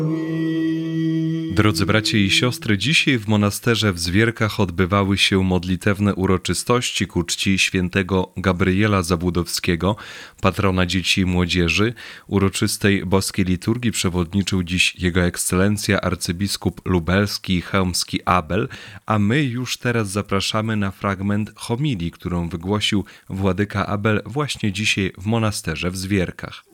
Drodzy bracia i siostry, dzisiaj w monasterze w Zwierkach odbywały się modlitewne uroczystości ku czci świętego Gabriela Zabłudowskiego, patrona dzieci i młodzieży. Uroczystej boskiej liturgii przewodniczył dziś Jego Ekscelencja arcybiskup lubelski i chełmski Abel, a my już teraz zapraszamy na fragment homilii, którą wygłosił władyka Abel właśnie dzisiaj w monasterze w Zwierkach.